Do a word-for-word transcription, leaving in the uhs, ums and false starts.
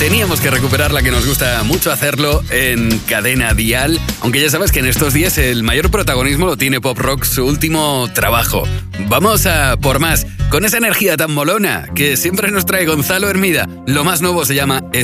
teníamos que recuperar la que nos gusta mucho hacerlo en Cadena Dial, aunque ya sabes que en estos días el mayor protagonismo lo tiene Pop Rock, su último trabajo. Vamos a por más, con esa energía tan molona que siempre nos trae Gonzalo Hermida. Lo más nuevo se llama